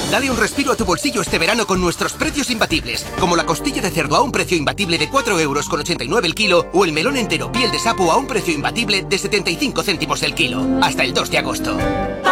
Dale un respiro a tu bolsillo este verano con nuestros precios imbatibles, como la costilla de cerdo a un precio imbatible de 4,89 € el kilo o el melón entero piel de sapo a un precio imbatible de 75 céntimos el kilo. Hasta el 2 de agosto.